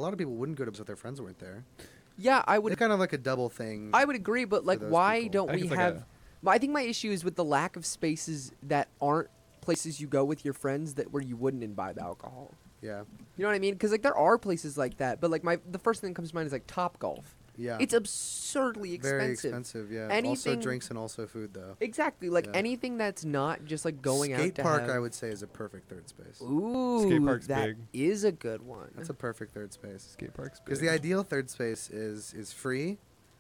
lot of people wouldn't go to if their friends weren't there. Yeah, I It's would. kind of like a double thing. I would agree, but like, those why people. don't I think we it's like have? I think my issue is with the lack of spaces that aren't places you go with your friends that where you wouldn't imbibe alcohol. Yeah. You know what I mean? Because like there are places like that, but like the first thing that comes to mind is like Top Golf. Yeah. It's absurdly expensive. Very expensive, yeah. Also Anything- drinks and also food, though. Exactly. Like Yeah. anything that's not just like going out Skate to park, have- I would say, is a perfect third space. Ooh, Skate park's that big. is a good one. That's a perfect third space. Skate parks. Because the ideal third space is free,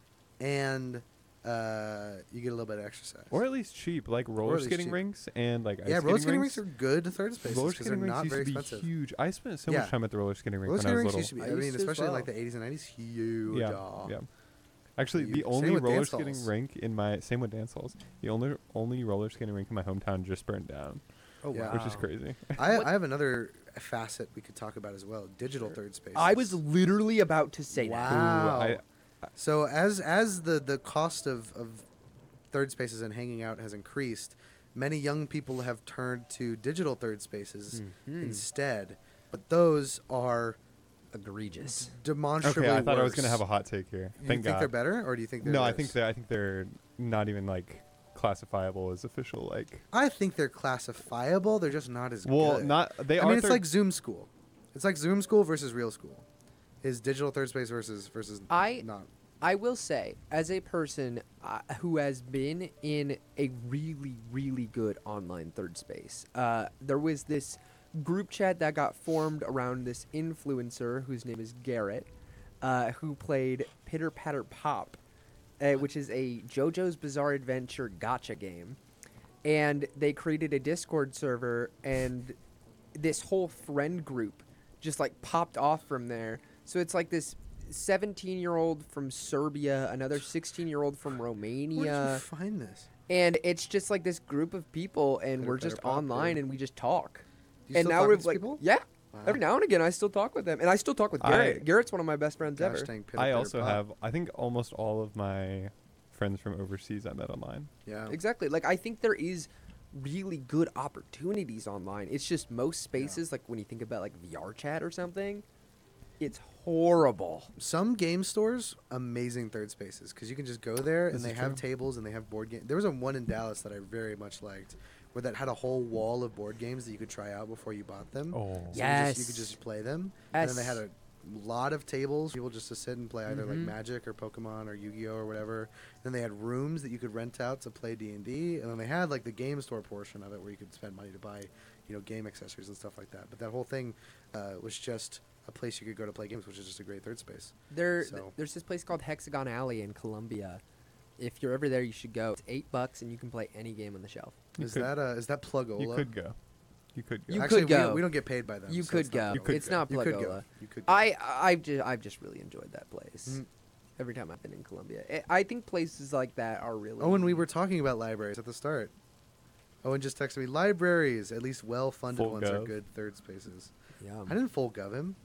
and you get a little bit of exercise. Or at least cheap, like Or roller at least skating cheap. rinks and like yeah, ice roller skating skating rinks. rinks are good third spaces Roller because they're skating rinks not used very to be expensive. huge. I spent so Yeah. much time at the roller skating rink Roller when I skating was rinks little. used to be, I I mean, used to as especially in like well. the 80s and 90s, huge. Yeah. Actually, Huge. the Same only with roller dance skating halls. rink in my same with dance halls. The only roller skating rink in my hometown just burned down, Oh Yeah. wow. which is crazy. What- I have another facet we could talk about as well. Digital third spaces. I was literally about to say that. Wow. I- So as the cost of third spaces and hanging out has increased, many young people have turned to digital third spaces Mhm. instead. But those are Egregious. demonstrably Okay, I thought I was worse. gonna have a hot take here. You Thank think God. they're better, or do you think they're No, worse? I think they're not even like classifiable as official. Like, I think they're classifiable. They're just not as well, good. not they I are. mean, it's third- like Zoom school. It's like Zoom school versus real school. Is digital third space versus not. I will say, as a person who has been in a really, really good online third space, there was this group chat that got formed around this influencer whose name is Garrett, who played Pitter Patter Pop, which is a JoJo's Bizarre Adventure gacha game. And they created a Discord server, and this whole friend group just like popped off from there. So it's like this 17-year-old from Serbia, another 16-year-old from Where did Romania, you find this? and it's just like this group of people, and Pitter we're Patter just Pop, online dude. and we just talk. Do you And still now talk we're with these like, people? yeah, Wow. every now and again I still talk with them, and I still talk with Garrett. Garrett's one of my best friends Gosh ever. dang, Pitter I Patter also Pop. have. I think almost all of my friends from overseas I met online. Yeah. Exactly. Like I think there is really good opportunities online. It's just most spaces, like when you think about like VR chat or something, it's horrible. Some game stores, amazing third spaces because you can just go there This and they is have true. tables and they have board games. There was one in Dallas that I very much liked, where that had a whole wall of board games that you could try out before you bought them. Oh. So Yes. you could just play them, and then they Yes. had a lot of tables, people just to sit and play either like Mhm. Magic or Pokemon or Yu-Gi-Oh or whatever. Then they had rooms that you could rent out to play D&D, and then they had like the game store portion of it where you could spend money to buy, game accessories and stuff like that. But that whole thing was just a place you could go to play games, which is just a great third space. So- There's this place called Hexagon Alley in Columbia. If you're ever there, you should go. It's $8 and you can play any game on the shelf. You Is could- that Plugola? You could go. You could go. You Actually, could go. We don't get paid by them. You so could it's not go. You could It's go. not You could go. Plugola. You could go. I've just really enjoyed that place. Mm. Every time I've been in Columbia, I think places like that are really. Oh, and we were talking about libraries at the start. Owen just texted me, libraries, at least well-funded Full ones, are gov. good third spaces. Yum. I didn't full gov him.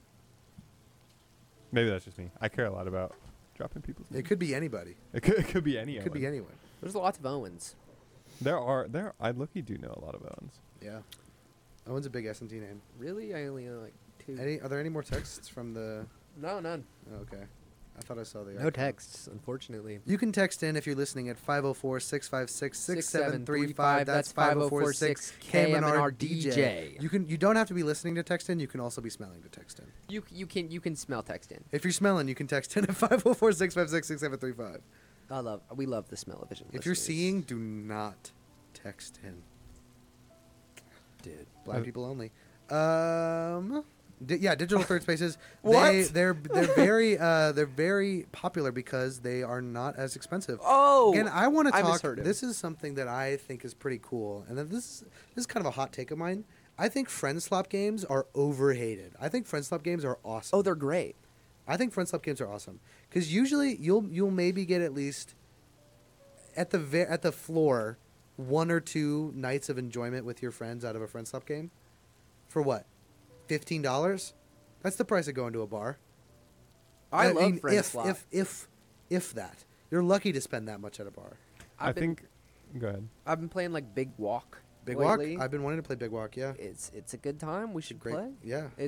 Maybe that's just me. I care a lot about dropping people's It names. could be anybody. It could be any. It could be anyone. There's lots of Owens. I lucky do know a lot of Owens. Yeah. Owen's a big S&T name. Really, I only know like 2. Are there any more texts from the... No, none. Oh, okay. I thought I saw the No icon. texts, unfortunately. You can text in if you're listening at 504-656-6735. That's 5046 KMNR DJ. DJ. You don't have to be listening to text in. You can also be smelling to text in. You can smell text in. If you're smelling, you can text in at 504-656-6735. We love the smell of vision. If you're seeing, do not text in. dude. Blind people only. Digital third spaces. What? They're very popular because they are not as expensive. Oh, Again, I want to I talk. misheard him. This is something that I think is pretty cool, and then this is kind of a hot take of mine. I think friend slot games are overhated. I think friend slot games are awesome. Oh, they're great. I think friend slot games are awesome because usually you'll maybe get at least at the floor 1 or 2 nights of enjoyment with your friends out of a friend slot game. For what? $15? That's the price of going to a bar. I love mean, friend slot. if that. You're lucky to spend that much at a bar. I think. Go ahead. I've been playing like Big Walk. Big lately. Walk? I've been wanting to play Big Walk, yeah. It's a good time. We should Great. play. Yeah.